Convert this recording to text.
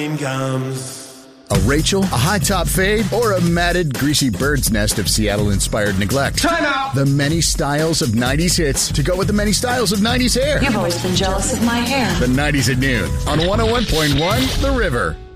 comes. A Rachel, a high-top fade, or a matted, greasy bird's nest of Seattle-inspired neglect. Time out! The many styles of 90s hits to go with the many styles of 90s hair. You've always been jealous of my hair. The 90s at noon on 101.1 The River.